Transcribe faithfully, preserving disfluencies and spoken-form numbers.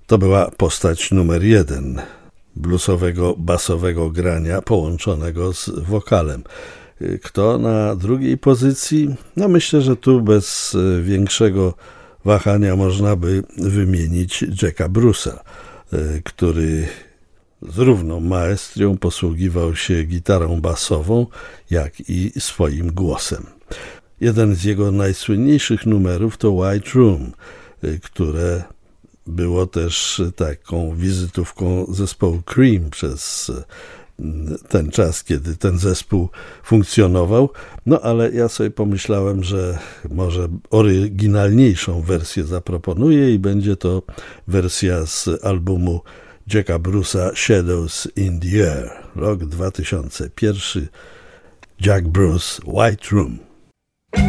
To była postać numer jeden bluesowego, basowego grania połączonego z wokalem. Kto na drugiej pozycji? No myślę, że tu bez większego wahania można by wymienić Jacka Bruce'a, który z równą maestrią posługiwał się gitarą basową, jak i swoim głosem. Jeden z jego najsłynniejszych numerów to White Room, które było też taką wizytówką zespołu Cream przez ten czas, kiedy ten zespół funkcjonował. No ale ja sobie pomyślałem, że może oryginalniejszą wersję zaproponuję i będzie to wersja z albumu Jacka Bruce'a Shadows in the Air, rok dwa tysiące pierwszy. Jack Bruce, White Room.